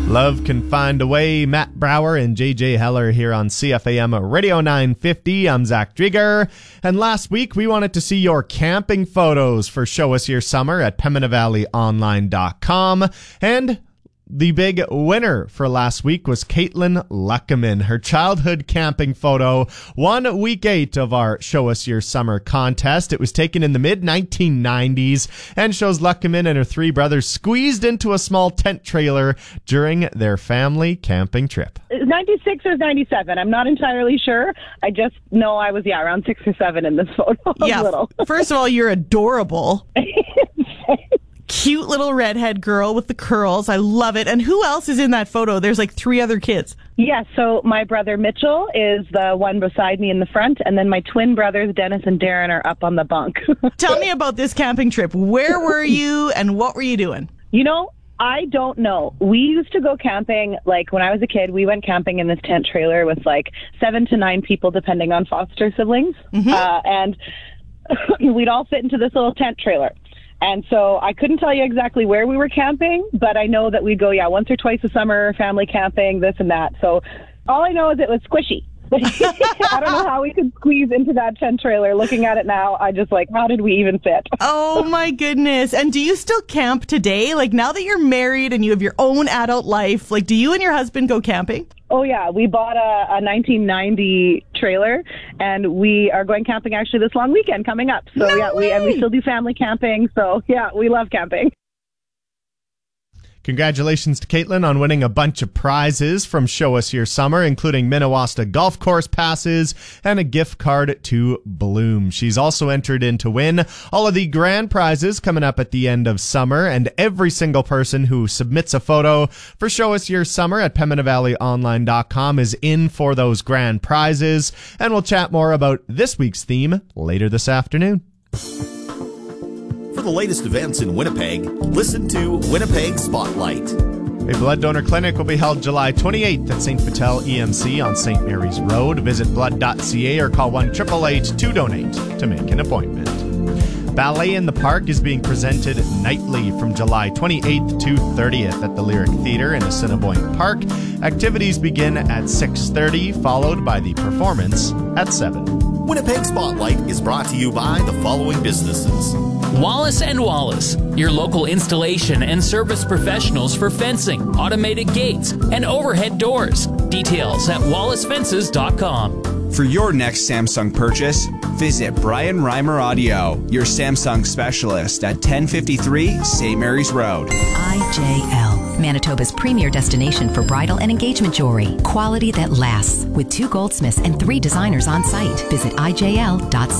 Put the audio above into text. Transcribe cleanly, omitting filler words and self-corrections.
Love Can Find a Way. Matt Brower and JJ Heller here on CFAM Radio 950. I'm Zach Drieger. And last week, we wanted to see your camping photos for Show Us Your Summer at PembinaValleyOnline.com. And the big winner for last week was Caitlin Luckeman. Her childhood camping photo won week 8 of our Show Us Your Summer contest. It was taken in the mid-1990s and shows Luckeman and her 3 brothers squeezed into a small tent trailer during their family camping trip. 96 or 97. I'm not entirely sure. I just know I was, around 6 or 7 in this photo. Yeah. Little. First of all, you're adorable. Cute little redhead girl with the curls. I love it. And who else is in that photo? There's like 3 other kids. Yes, so my brother Mitchell is the one beside me in the front, and then my twin brothers Dennis and Darren are up on the bunk. Tell me about this camping trip. Where were you and what were you doing? I don't know. We used to go camping, like when I was a kid, we went camping in this tent trailer with like 7 to 9 people, depending on foster siblings. And we'd all fit into this little tent trailer. And so I couldn't tell you exactly where we were camping, but I know that we'd go, once or twice a summer, family camping, this and that. So all I know is it was squishy. I don't know how we could squeeze into that tent trailer. Looking at it now, I just how did we even fit? Oh my goodness. And do you still camp today? Like now that you're married and you have your own adult life, do you and your husband go camping? Oh yeah, we bought a 1990 trailer and we are going camping actually this long weekend coming up. So we still do family camping. So we love camping. Congratulations to Caitlin on winning a bunch of prizes from Show Us Your Summer, including Minnewaska golf course passes and a gift card to Bloom. She's also entered in to win all of the grand prizes coming up at the end of summer, and every single person who submits a photo for Show Us Your Summer at PembinaValleyOnline.com is in for those grand prizes, and we'll chat more about this week's theme later this afternoon. For the latest events in Winnipeg, listen to Winnipeg Spotlight. A blood donor clinic will be held July 28th at St. Vital EMC on St. Mary's Road. Visit blood.ca or call 1-888-2DONATE to make an appointment. Ballet in the Park is being presented nightly from July 28th to 30th at the Lyric Theatre in Assiniboine Park. Activities begin at 6:30, followed by the performance at 7. Winnipeg Spotlight is brought to you by the following businesses. Wallace & Wallace, your local installation and service professionals for fencing, automated gates, and overhead doors. Details at wallacefences.com. For your next Samsung purchase, visit Brian Reimer Audio, your Samsung specialist at 1053 St. Mary's Road. IJL, Manitoba's premier destination for bridal and engagement jewelry. Quality that lasts with 2 goldsmiths and 3 designers on site. Visit IJL.ca.